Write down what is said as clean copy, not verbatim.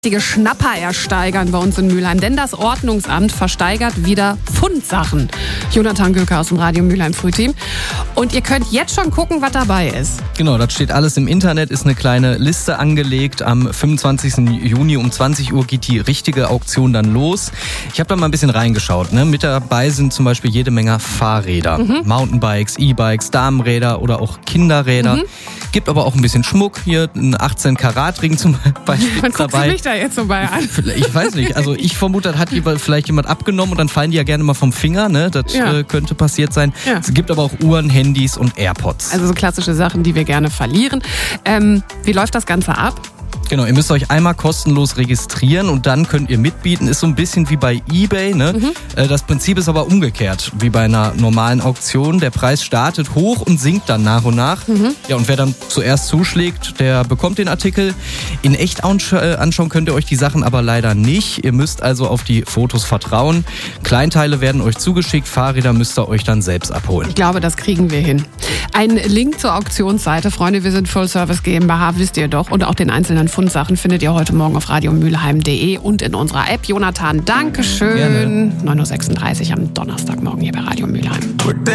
Schnapper ersteigern bei uns in Mülheim, denn das Ordnungsamt versteigert wieder Fundsachen. Jonathan Göker aus dem Radio Mülheim Frühteam. Und ihr könnt jetzt schon gucken, was dabei ist. Genau, das steht alles im Internet, ist eine kleine Liste angelegt. Am 25. Juni um 20 Uhr geht die richtige Auktion dann los. Ich habe da mal ein bisschen reingeschaut. Ne? Mit dabei sind zum Beispiel jede Menge Fahrräder, Mountainbikes, E-Bikes, Damenräder oder auch Kinderräder. Gibt aber auch ein bisschen Schmuck. Hier ein 18-Karat-Ring zum Beispiel Man guckt mich da jetzt so bei an. Ich weiß nicht, also ich vermute, das hat vielleicht jemand abgenommen und dann fallen die ja gerne mal vom Finger, ne? Das könnte passiert sein. Ja. Es gibt aber auch Uhren, Handys und AirPods. Also so klassische Sachen, die wir gerne verlieren. Wie läuft das Ganze ab? Genau, ihr müsst euch einmal kostenlos registrieren und dann könnt ihr mitbieten. Ist so ein bisschen wie bei eBay, ne? Das Prinzip ist aber umgekehrt, wie bei einer normalen Auktion. Der Preis startet hoch und sinkt dann nach und nach. Ja, und wer dann zuerst zuschlägt, der bekommt den Artikel. In echt anschauen könnt ihr euch die Sachen aber leider nicht. Ihr müsst also auf die Fotos vertrauen. Kleinteile werden euch zugeschickt, Fahrräder müsst ihr euch dann selbst abholen. Ich glaube, das kriegen wir hin. Ein Link zur Auktionsseite, Freunde, wir sind Full Service GmbH, wisst ihr doch. Und auch den einzelnen Fundsachen findet ihr heute Morgen auf radiomülheim.de und in unserer App. Jonathan, Dankeschön. 9.36 Uhr am Donnerstagmorgen hier bei Radio Mülheim.